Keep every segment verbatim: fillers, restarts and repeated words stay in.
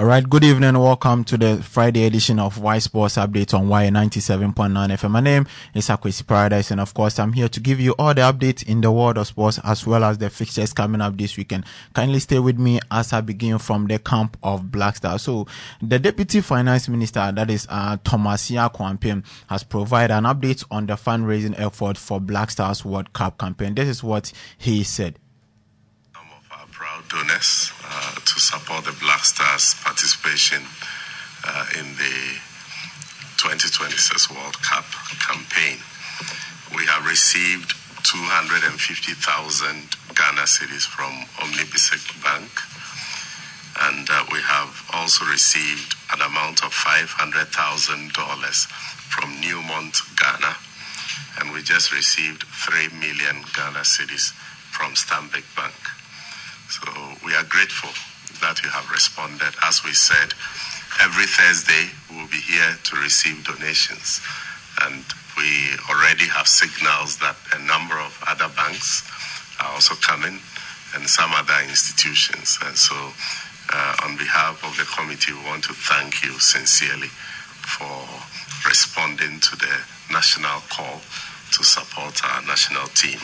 right, good evening and welcome to the Friday edition of Y Sports Update on Y ninety-seven point nine F M. My name is Akwesi Paradise, and of course I'm here to give you all the updates in the world of sports as well as the fixtures coming up this weekend. Kindly stay with me as I begin from the camp of Black Stars. So the Deputy Finance Minister, that is uh, Thomas Yakwampiam, has provided an update on the fundraising effort for Black Stars World Cup campaign. This is what he said. Proud donors uh, to support the Black Stars participation uh, in the twenty twenty-six World Cup campaign. We have received two hundred fifty thousand Ghana cedis from Omnibisic Bank, and uh, we have also received an amount of five hundred thousand dollars from Newmont, Ghana, and we just received three million Ghana cedis from Stanbic Bank. So we are grateful that you have responded. As we said, every Thursday we will be here to receive donations. And we already have signals that a number of other banks are also coming and some other institutions. And so uh, on behalf of the committee, we want to thank you sincerely for responding to the national call to support our national team.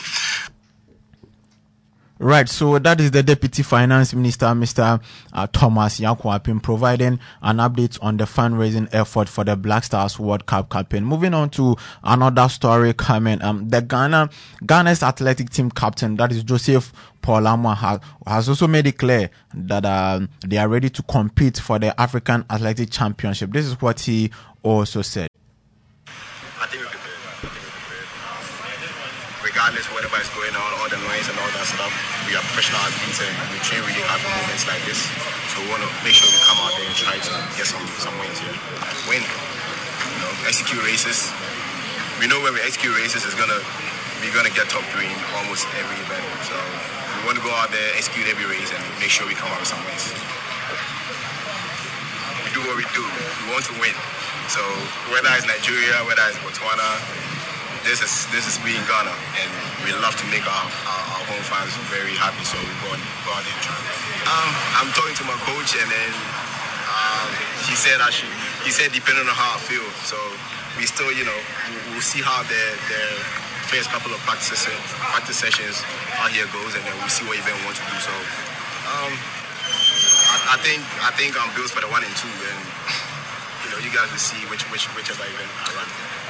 Right, so that is the Deputy Finance Minister, Mister Uh, Thomas Yakwampiam, providing an update on the fundraising effort for the Black Stars World Cup campaign. Moving on to another story coming, um, the Ghana Ghana's athletic team captain, that is Joseph Paul Amoah, has, has also made it clear that uh, they are ready to compete for the African Athletic Championship. This is what he also said. I think we're prepared. I think we're prepared. Regardless of whatever is going on, all the noise and all that stuff, we are professional athletes and we train really hard for moments like this. So we want to make sure we come out there and try to get some, some wins here. Win, you know, execute races. We know when we execute races, it's gonna we're gonna get top three in almost every event. So we want to go out there, execute every race, and make sure we come out with some wins. We do what we do. We want to win. So whether it's Nigeria, whether it's Botswana, This is this is being Ghana, and we love to make our, our, our home fans very happy. So we go, on, go out there and try. Um, I'm talking to my coach, and then um, he said I should. He said depending on how I feel. So we still, you know, we'll, we'll see how the the first couple of practice practice sessions out here goes, and then we'll see what event we want to do. So um, I, I think I think I'm built for the one and two, and you know, you guys will see which which whichever event I run.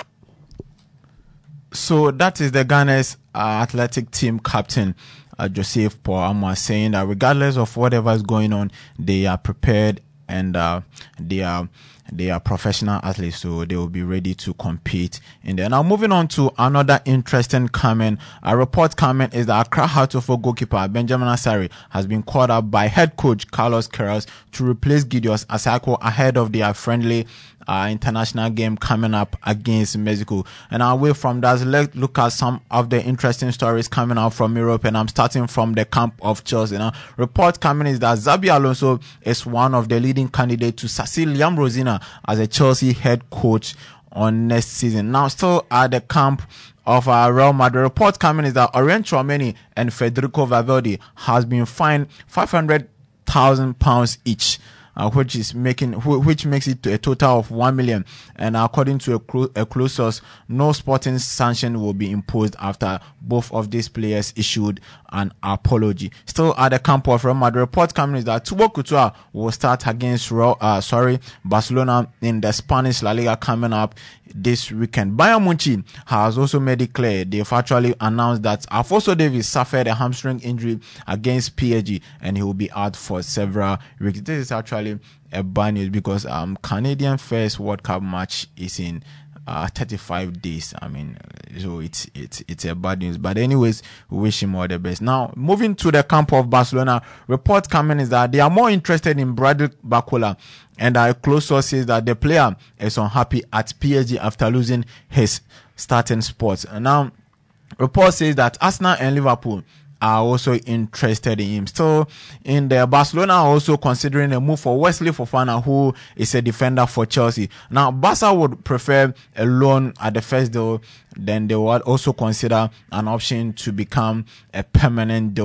So that is the Ghana's uh, athletic team captain, uh, Joseph Paul Amoah, saying that regardless of whatever is going on, they are prepared and uh, they are they are professional athletes, so they will be ready to compete in there. Now, moving on to another interesting comment. A report comment is that Accra Hearts of Oak goalkeeper Benjamin Asare has been called up by head coach Carlos Queiroz to replace Gideon Asako ahead of their friendly Uh, international game coming up against Mexico. And away from that, let's look at some of the interesting stories coming out from Europe, and I'm starting from the camp of Chelsea. Now, report coming is that Xabi Alonso is one of the leading candidates to succeed Liam Rosina as a Chelsea head coach on next season. Now, still at the camp of uh, Real Madrid, report coming is that Aurelien Tchouameni and Federico Valverde has been fined five hundred thousand pounds each. Uh, which is making, which makes it to a total of one million. And according to a, clo- a close source, no sporting sanction will be imposed after both of these players issued an apology. Still at the camp of Real Madrid, report coming is that Thibaut Courtois will start against Real, uh, sorry, Barcelona in the Spanish La Liga coming up this weekend. Bayern Munich has also made it clear. They've actually announced that Alphonso Davies suffered a hamstring injury against P S G and he will be out for several weeks. This is actually a bad news because um Canadian first World Cup match is in uh thirty-five days. I mean, so it's it's it's a bad news. But anyways, we wish him all the best. Now, moving to the camp of Barcelona, report coming is that they are more interested in Bradley Barcola, and a close source says that the player is unhappy at P S G after losing his starting spot. And now, report says that Arsenal and Liverpool are also interested in him. Still in the Barcelona are also considering a move for Wesley Fofana, who is a defender for Chelsea. Now, Barca would prefer a loan at the first deal, then they would also consider an option to become a permanent deal.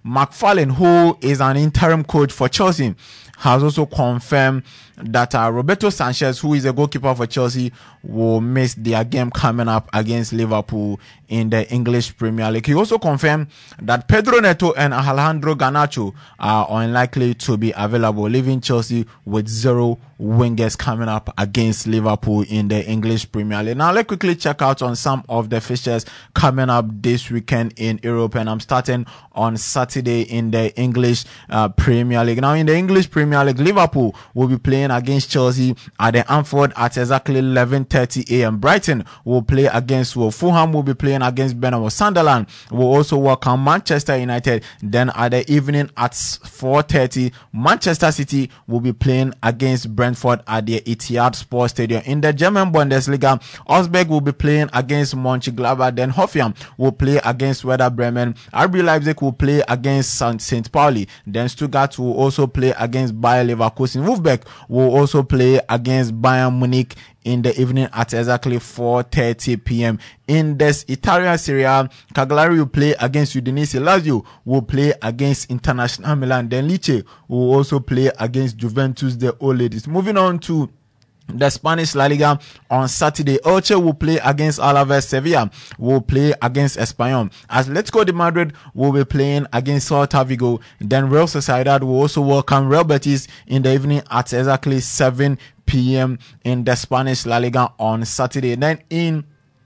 McFarlane, who is an interim coach for Chelsea, has also confirmed that uh, Roberto Sanchez, who is a goalkeeper for Chelsea, will miss their game coming up against Liverpool in the English Premier League. He also confirmed that Pedro Neto and Alejandro Garnacho are unlikely to be available, leaving Chelsea with zero wingers coming up against Liverpool in the English Premier League. Now, let's quickly check out on some of the fixtures coming up this weekend in Europe, and I'm starting on Saturday in the English uh, Premier League. Now, in the English Premier League, Liverpool will be playing against Chelsea at the Anfield at exactly eleven thirty a.m. Brighton will play against Wolves. Fulham will be playing against Bournemouth. Sunderland will also welcome Manchester United. Then at the evening at four thirty, Manchester City will be playing against Brentford at the Etihad Sports Stadium. In the German Bundesliga, Augsburg will be playing against Mönchengladbach. Then Hoffenheim will play against Werder Bremen. R B Leipzig will play against Saint Pauli. Then Stuttgart will also play against Bayer Leverkusen. Wolfsburg will also play against Bayern Munich in the evening at exactly four thirty p.m. In this Italian Serie A, Cagliari will play against Udinese. Lazio will play against Internazionale Milan. Then Lecce will also play against Juventus, the old ladies. Moving on to the Spanish La Liga on Saturday, Elche will play against Alaves. Sevilla will play against Espanyol. Atletico de Madrid will be playing against Celta Vigo. Then Real Sociedad will also welcome Real Betis in the evening at exactly seven p.m. in the Spanish La Liga on Saturday. Then in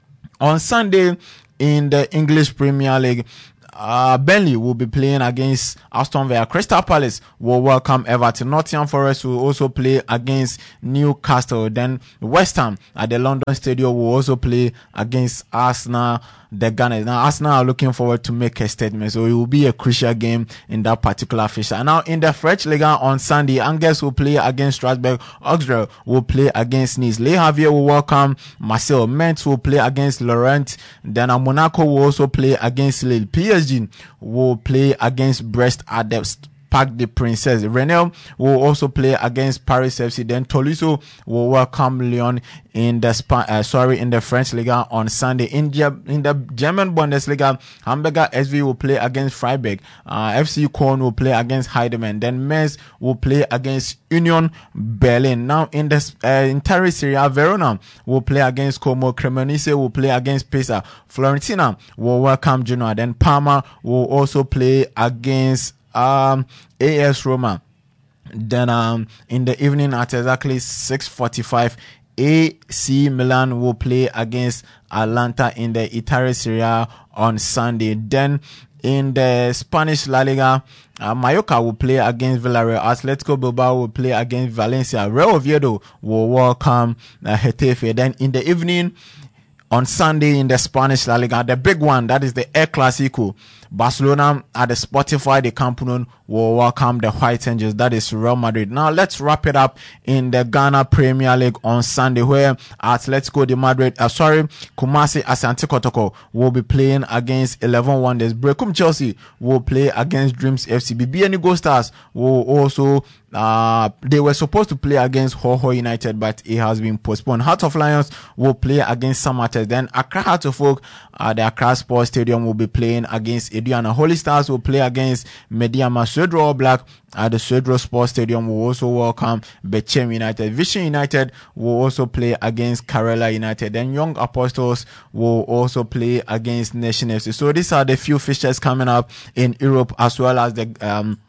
on Sunday in the English Premier League, Uh, Burnley will be playing against Aston Villa. Crystal Palace will welcome Everton. Nottingham Forest will also play against Newcastle. Then West Ham at the London Stadium will also play against Arsenal, the Gunners. Now, Arsenal are looking forward to make a statement, so it will be a crucial game in that particular fixture. Now, in the French Liga on Sunday, Angers will play against Strasbourg. Auxerre will play against Nice. Le Havre will welcome Marseille. Metz will play against Lorient. Then uh, Monaco will also play against Lille. P S G will play against Brest at the Parc des Princes. Rennes will also play against Paris F C. Then Toulouse will welcome Lyon in the Sp- uh, sorry in the French Liga on Sunday. In, Ge- in the German Bundesliga, Hamburger S V will play against Freiburg. Uh, F C Köln will play against Heidemann. Then Metz will play against Union Berlin. Now in the uh, entire Serie A, Verona will play against Como. Cremonese will play against Pisa. Fiorentina will welcome Genoa. Then Parma will also play against um A S Roma. Then um in the evening at exactly six forty-five, A C Milan will play against Atalanta in the Italian Serie A on Sunday. Then in the Spanish La Liga, uh, Mallorca will play against Villarreal. Atletico Bilbao will play against Valencia. Real Oviedo will welcome uh, Getafe. Then in the evening on Sunday in the Spanish La Liga, the big one, that is the El Clasico, Barcelona at the Spotify de Camp Nou will welcome the White Angels, that is Real Madrid. Now let's wrap it up in the Ghana Premier League on Sunday, where Atletico de Madrid, uh, sorry, Kumasi Asante Kotoko will be playing against eleven Wonders. Brecum Chelsea will play against Dreams F C. B B N Gold Stars will also Uh, they were supposed to play against Hoho United, but it has been postponed. Heart of Lions will play against Samates. Then Accra Heart of Oak at the Accra Sports Stadium will be playing against Aduana. Holy Stars will play against Mediama. Swedro All Black at the Swedro Sports Stadium will also welcome Bechem United. Vision United will also play against Karela United. Then Young Apostles will also play against Nation F C. So these are the few fixtures coming up in Europe, as well as the um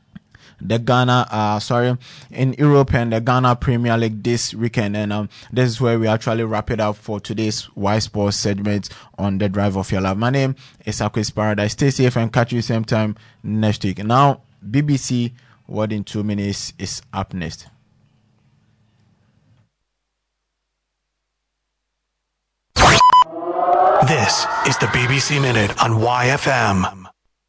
the Ghana, uh, sorry, in Europe and the Ghana Premier League this weekend. And um, this is where we actually wrap it up for today's Y Sports segment on the Drive of Your Life. My name is Aquis Paradise. Stay safe and catch you same time next week. Now, B B C Word in Two Minutes is up next. This is the B B C Minute on Y F M.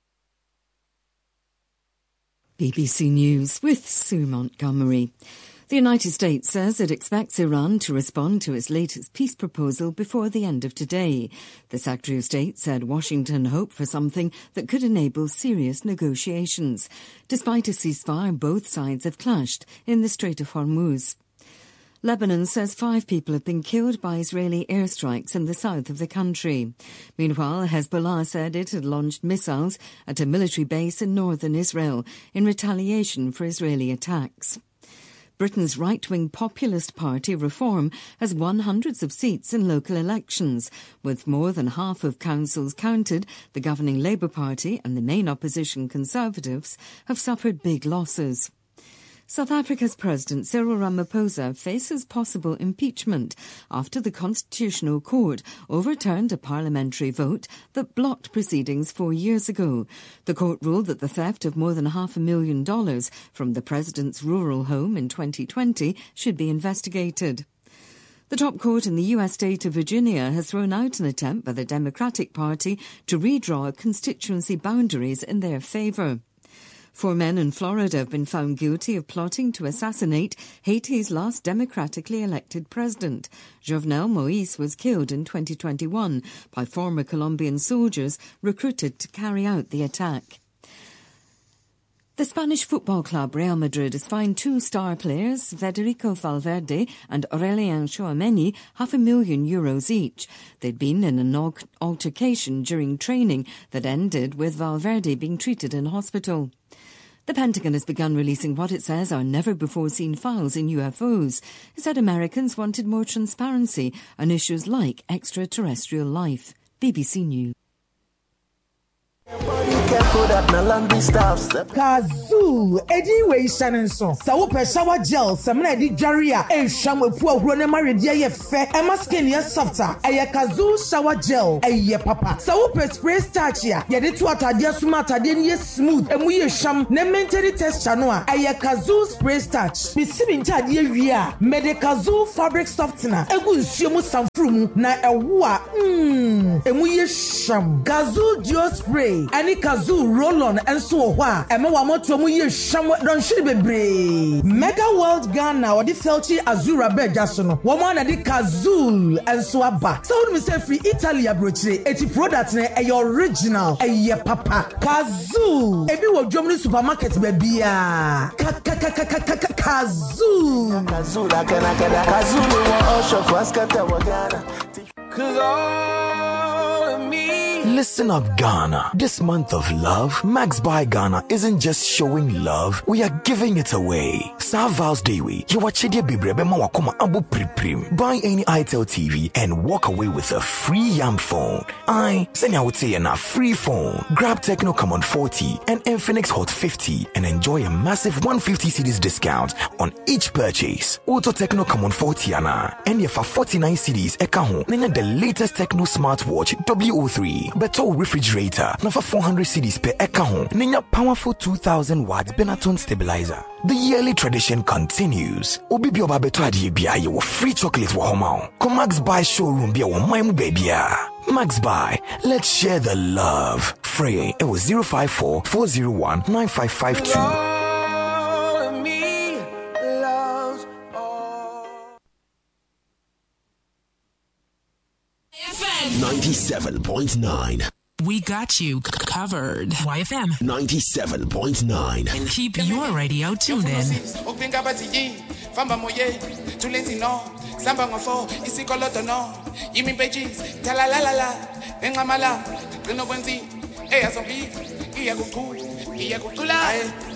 B B C News with Sue Montgomery. The United States says it expects Iran to respond to its latest peace proposal before the end of today. The Secretary of State said Washington hoped for something that could enable serious negotiations. Despite a ceasefire, both sides have clashed in the Strait of Hormuz. Lebanon says five people have been killed by Israeli airstrikes in the south of the country. Meanwhile, Hezbollah said it had launched missiles at a military base in northern Israel in retaliation for Israeli attacks. Britain's right-wing populist party Reform has won hundreds of seats in local elections. With more than half of councils counted, the governing Labour Party and the main opposition Conservatives have suffered big losses. South Africa's President Cyril Ramaphosa faces possible impeachment after the Constitutional Court overturned a parliamentary vote that blocked proceedings four years ago. The court ruled that the theft of more than half a million dollars from the president's rural home in twenty twenty should be investigated. The top court in the U S state of Virginia has thrown out an attempt by the Democratic Party to redraw constituency boundaries in their favour. Four men in Florida have been found guilty of plotting to assassinate Haiti's last democratically elected president. Jovenel Moïse was killed in twenty twenty-one by former Colombian soldiers recruited to carry out the attack. The Spanish football club Real Madrid has fined two star players, Federico Valverde and Aurélien Tchouameni, half a million euros each. They'd been in an altercation during training that ended with Valverde being treated in hospital. The Pentagon has begun releasing what it says are never-before-seen files in U F Os. It said Americans wanted more transparency on issues like extraterrestrial life. B B C News. Kazoo, Eddie Way Shannon so. Sawo per shower gel, Samina di Jaria, and Shamu Pua Rona Maria ye fe, Emma skin ye softer, a ye Kazoo shower gel, a ye papa. Sawo per spray starch ya, ye did what I just smata, then ye smooth, and we ye sham, ne mentally test chanoa, a ye Kazoo spray starch. Miss Siminta ye via, made a Kazoo fabric softener, a good shimu some frum, na a wa, mmm, and we ye sham. Kazoo Duo spray, any Kazoo roll on and so wa ema wa moto mu ye hwam don hwiri bebre Mega World Ghana or the Felchi Azura Beja so no wo mo na di Kazoo and so aba so we say free Italy abrochire eti product na e original e ye papa Kazoo ebi wo dwom ni supermarket ba bia Kazoo Kazoo da kana kada Kazoo no wo shop waskata wa Ghana cuz all me. Listen up, Ghana. This month of love, Max by Ghana isn't just showing love, we are giving it away. Sa Vows Daywe, you watch Chedia Bibrebe Mawakoma Abu Priprim. Buy any itel T V and walk away with a free Yam phone. I send I would say a free phone. Grab Techno Common forty and Infinix Hot fifty and enjoy a massive one hundred fifty cedis discount on each purchase. Auto Techno Common forty ana and if for forty-nine cedis ekaho, nina the latest Techno smartwatch W O three. Beto refrigerator, now for four hundred cedis per ekaho, nina powerful two thousand watt Benaton stabilizer. The yearly tradition continues. Obi bi oba beto adie bia ye wo free chocolate wo homa. Come Max Buy showroom bia wo maimu babia. Max Buy, let's share the love. Frey, it was zero five four, four zero one, nine five five two. ninety-seven point nine. We got you c- covered. Y F M ninety-seven point nine. Keep your radio tuned in. Famba moye, tulezi no, samba ngofo, isikoloto no, yimi beji, tala la la la, engamala, reno benzi, eya zombie, iya kuku, iya kukula.